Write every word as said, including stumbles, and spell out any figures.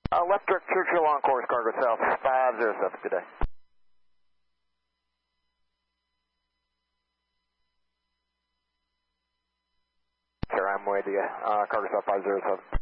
Uh, left direct Churchill on course, cargo south five zero seven, good day. Sure, I'm with you, uh, cargo south five zero seven.